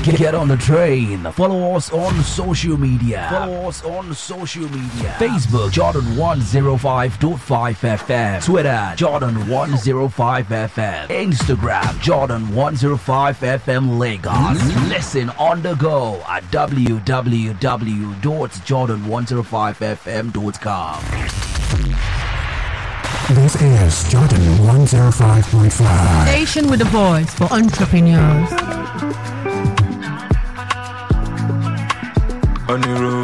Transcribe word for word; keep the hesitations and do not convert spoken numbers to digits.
Get on the train. Follow us on social media. Follow us on social media. Facebook Jordan one oh five point five F M. Twitter Jordan one oh five F M. Instagram Jordan one oh five F M Lagos. Listen on the go at w w w dot jordan one oh five f m dot com. This is Jordan one oh five point five. Station with a voice for entrepreneurs. On the road.